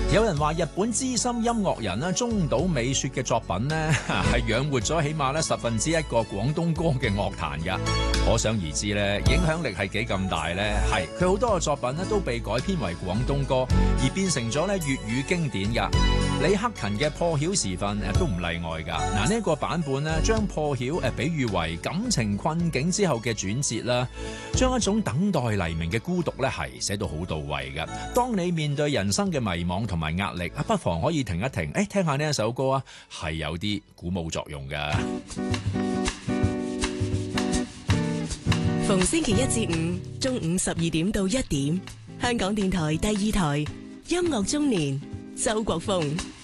有人話日本資深音樂人咧中島美雪嘅作品咧係養活咗起碼咧1/10個廣東歌嘅樂壇㗎，可想而知咧影響力係幾咁大咧。係佢好多嘅作品咧都被改編為廣東歌，而變成咗咧粵語經典㗎。李克勤嘅破曉時分都唔例外㗎。嗱，呢個版本咧將破曉比喻為感情困境之後嘅轉折啦，將一種等待黎明嘅孤獨咧係寫到好到位㗎。當你面對人生嘅迷惘同埋壓力，不妨可以停一停，聽下呢一首歌啊，係有啲鼓舞作用㗎。 逢星期一至五中午12點到1點，香港電台第2台音樂中年，周國峰。